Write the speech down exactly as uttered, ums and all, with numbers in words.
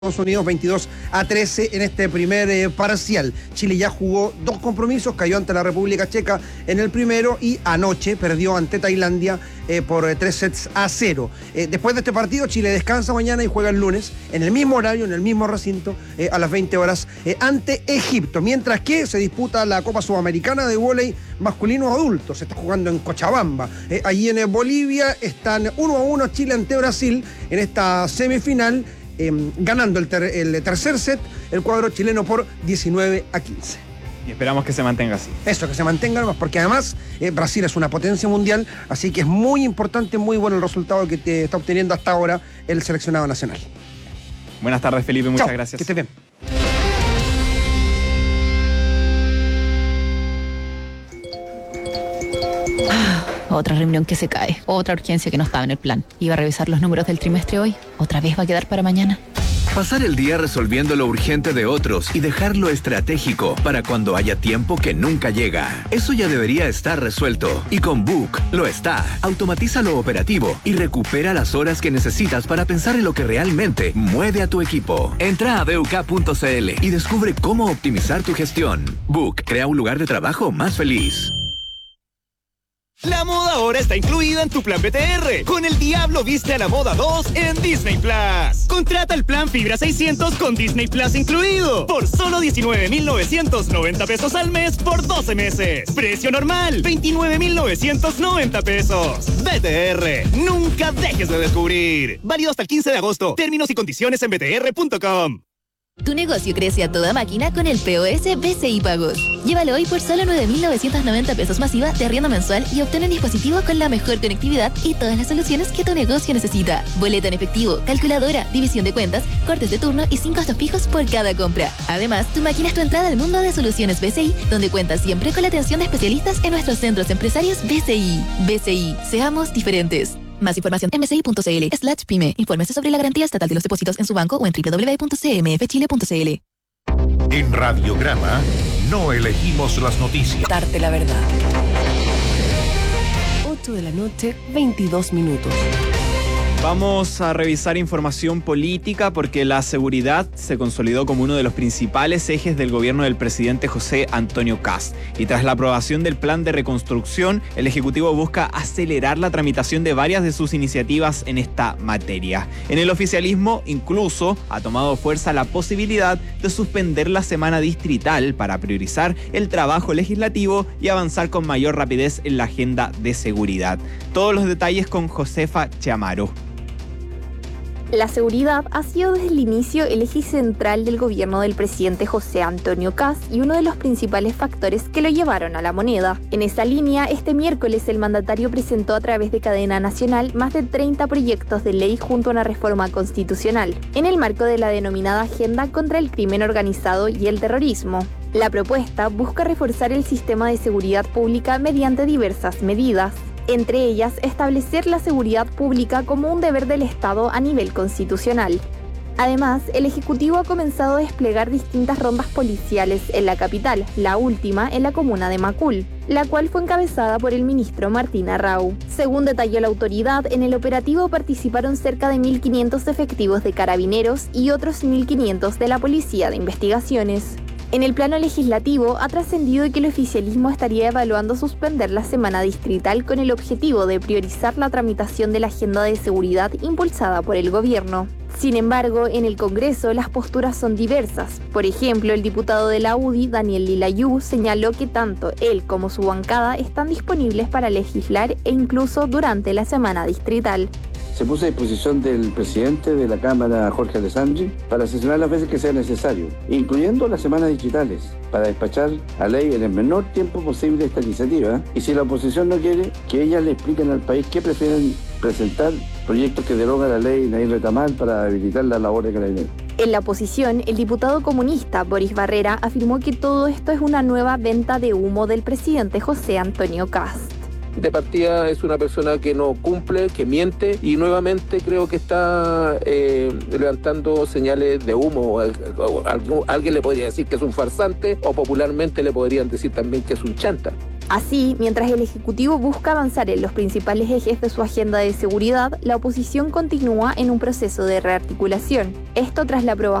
Estados Unidos veintidós a trece en este primer eh, parcial. Chile ya jugó dos compromisos, cayó ante la República Checa en el primero y anoche perdió ante Tailandia eh, por eh, tres sets a cero. Eh, después de este partido, Chile descansa mañana y juega el lunes en el mismo horario, en el mismo recinto, eh, a las veinte horas eh, ante Egipto. Mientras que se disputa la Copa Sudamericana de Vóley masculino adulto. Se está jugando en Cochabamba. Eh, allí en eh, Bolivia están uno a uno Chile ante Brasil en esta semifinal. Eh, ganando el, ter el tercer set, el cuadro chileno por diecinueve a quince. Y esperamos que se mantenga así. Eso, que se mantenga más, porque además eh, Brasil es una potencia mundial, así que es muy importante, muy bueno el resultado que te está obteniendo hasta ahora el seleccionado nacional. Buenas tardes, Felipe, muchas Chao, gracias. Que estés bien. Otra reunión que se cae, otra urgencia que no estaba en el plan. Iba a revisar los números del trimestre hoy, otra vez va a quedar para mañana. Pasar el día resolviendo lo urgente de otros y dejarlo estratégico para cuando haya tiempo que nunca llega. Eso ya debería estar resuelto. Y con Book lo está. Automatiza lo operativo y recupera las horas que necesitas para pensar en lo que realmente mueve a tu equipo. Entra a b u k punto c l y descubre cómo optimizar tu gestión. Book crea un lugar de trabajo más feliz. La moda ahora está incluida en tu plan B T R. Con El Diablo Viste a la Moda dos en Disney Plus. Contrata el plan Fibra seiscientos con Disney Plus incluido. Por solo diecinueve mil novecientos noventa pesos al mes por doce meses. Precio normal, veintinueve mil novecientos noventa pesos. B T R, nunca dejes de descubrir. Válido hasta el quince de agosto. Términos y condiciones en b t r punto com. Tu negocio crece a toda máquina con el P O S B C I Pagos. Llévalo hoy por solo nueve mil novecientos noventa pesos masiva de arriendo mensual y obtén un dispositivo con la mejor conectividad y todas las soluciones que tu negocio necesita. Boleta en efectivo, calculadora, división de cuentas, cortes de turno y sin costos fijos por cada compra. Además, tu máquina es tu entrada al mundo de soluciones B C I, donde cuentas siempre con la atención de especialistas en nuestros centros empresarios B C I. B C I, seamos diferentes. Más información en b c i punto c l slash pyme. Infórmese sobre la garantía estatal de los depósitos en su banco o en w w w punto c m f chile punto c l. En Radiograma no elegimos las noticias. Darte la verdad. ocho de la noche, veintidós minutos. Vamos a revisar información política porque la seguridad se consolidó como uno de los principales ejes del gobierno del presidente José Antonio Kast. Y tras la aprobación del plan de reconstrucción, el Ejecutivo busca acelerar la tramitación de varias de sus iniciativas en esta materia. En el oficialismo, incluso, ha tomado fuerza la posibilidad de suspender la semana distrital para priorizar el trabajo legislativo y avanzar con mayor rapidez en la agenda de seguridad. Todos los detalles con Josefa Chamaro. La seguridad ha sido desde el inicio el eje central del gobierno del presidente José Antonio Kast y uno de los principales factores que lo llevaron a la moneda. En esa línea, este miércoles el mandatario presentó a través de cadena nacional más de treinta proyectos de ley junto a una reforma constitucional, en el marco de la denominada Agenda contra el Crimen Organizado y el Terrorismo. La propuesta busca reforzar el sistema de seguridad pública mediante diversas medidas. Entre ellas, establecer la seguridad pública como un deber del Estado a nivel constitucional. Además, el Ejecutivo ha comenzado a desplegar distintas rondas policiales en la capital, la última en la comuna de Macul, la cual fue encabezada por el ministro Martín Arrau. Según detalló la autoridad, en el operativo participaron cerca de mil quinientos efectivos de carabineros y otros mil quinientos de la Policía de Investigaciones. En el plano legislativo, ha trascendido que el oficialismo estaría evaluando suspender la semana distrital con el objetivo de priorizar la tramitación de la agenda de seguridad impulsada por el gobierno. Sin embargo, en el Congreso las posturas son diversas. Por ejemplo, el diputado de la U D I, Daniel Lilayú, señaló que tanto él como su bancada están disponibles para legislar e incluso durante la semana distrital. Se puso a disposición del presidente de la Cámara, Jorge Alessandri, para sesionar las veces que sea necesario, incluyendo las semanas digitales, para despachar a ley en el menor tiempo posible esta iniciativa. Y si la oposición no quiere, que ellas le expliquen al país que prefieren presentar proyectos que derogan la ley Nair Retamal para habilitar la labor de Carabineros. En la oposición, el diputado comunista Boris Barrera afirmó que todo esto es una nueva venta de humo del presidente José Antonio Kast. De partida es una persona que no cumple, que miente y nuevamente creo que está eh, levantando señales de humo. Alguien le podría decir que es un farsante o popularmente le podrían decir también que es un chanta. Así, mientras el Ejecutivo busca avanzar en los principales ejes de su agenda de seguridad, la oposición continúa en un proceso de rearticulación. Esto tras la aprobación